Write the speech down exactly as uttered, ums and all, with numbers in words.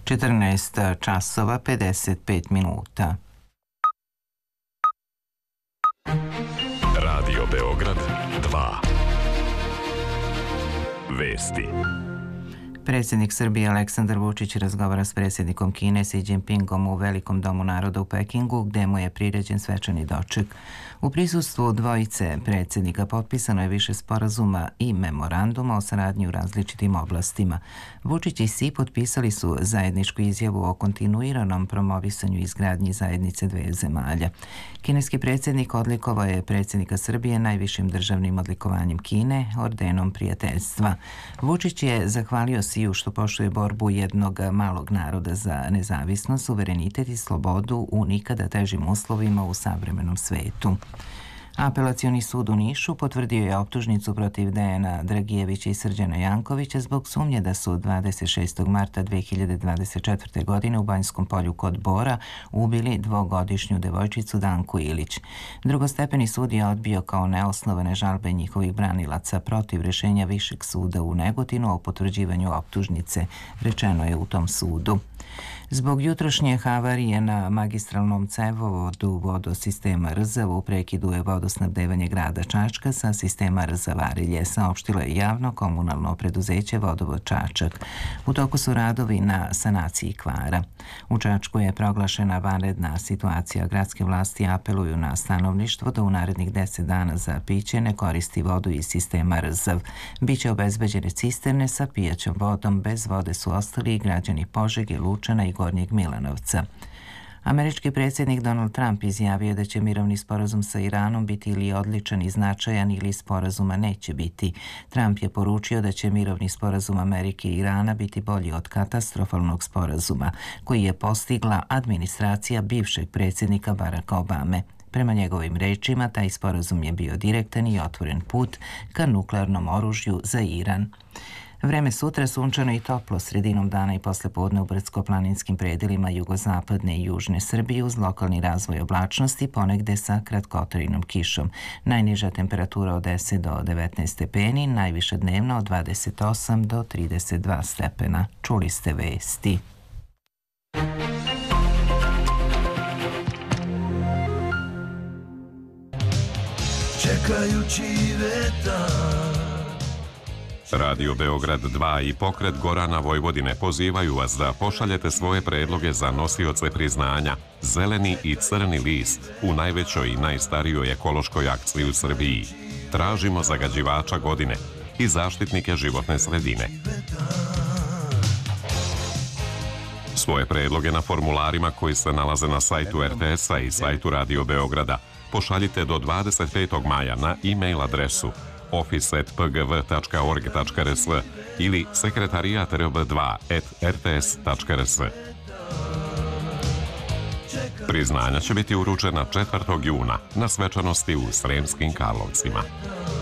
četrnaest časova pedeset pet minuta. Radio Beograd dva. Vesti. Predsjednik Srbije Aleksandar Vučić razgovara s predsjednikom Kine Xi Jinpingom u Velikom domu naroda u Pekingu, gde mu je priređen svečani doček. U prisustvu dvojice predsjednika potpisano je više sporazuma i memoranduma o saradnji u različitim oblastima. Vučić i Xi potpisali su zajedničku izjavu o kontinuiranom promovisanju izgradnji zajednice dve zemalja. Kineski predsjednik odlikovao je predsjednika Srbije najvišim državnim odlikovanjem Kine, ordenom prijateljstva. Vučić je zahvalio Xiju što poštuje borbu jednog malog naroda za nezavisnost, suverenitet i slobodu u nikada težim uslovima u savremenom svetu. Apelacioni sud u Nišu potvrdio je optužnicu protiv Dejana Dragijevića i Srđana Jankovića zbog sumnje da su dvadeset šestog marta dve hiljade dvadeset četvrte. godine u Banjskom polju kod Bora ubili dvogodišnju devojčicu Danku Ilić. Drugostepeni sud je odbio kao neosnovane žalbe njihovih branilaca protiv rješenja Višeg suda u Negotinu o potvrđivanju optužnice, rečeno je u tom sudu. Zbog jutrošnje havarije na magistralnom cevovodu vodosistema Rzav u prekidu je vodosnabdevanje grada Čačka sa sistema Rzav-Arilje, saopštilo je javno komunalno preduzeće Vodovod Čačak. U toku su radovi na sanaciji kvara. U Čačku je proglašena vanredna situacija. Gradske vlasti apeluju na stanovništvo da u narednih deset dana za piće ne koristi vodu iz sistema Rzav. Biće obezbeđene cisterne sa pijaćom vodom. Bez vode su ostali i građani Požege, Lučana i Gornjeg Milanovca. Američki predsjednik Donald Trump izjavio da će mirovni sporazum sa Iranom biti ili odličan i značajan ili sporazuma neće biti. Trump je poručio da će mirovni sporazum Amerike i Irana biti bolji od katastrofalnog sporazuma koji je postigla administracija bivšeg predsjednika Baracka Obame. Prema njegovim rečima, taj sporazum je bio direktan i otvoren put ka nuklearnom oružju za Iran. Vreme sutra sunčano i toplo sredinom dana i poslepodne u brdsko-planinskim predelima jugozapadne i južne Srbije uz lokalni razvoj oblačnosti, ponegde sa kratkotrajnom kišom. Najniža temperatura od deset do devetnaest stepeni, najviša dnevna od dvadeset osam do trideset dva stepena. Čuli ste vesti. Čekajući vetar. Radio Beograd dva i pokret Gorana Vojvodine pozivaju vas da pošaljete svoje predloge za nosioce priznanja Zeleni i crni list u najvećoj i najstarijoj ekološkoj akciji u Srbiji. Tražimo zagađivača godine i zaštitnike životne sredine. Svoje predloge na formularima koji se nalaze na sajtu er te es-a i sajtu Radio Beograda pošaljite do dvadeset petog maja na e-mail adresu office at p g v tačka org tačka r s ili sekretarijat r b dva at r t s tačka r s. Priznanja će biti uručena četvrtog juna na svečanosti u Sremskim Karlovcima.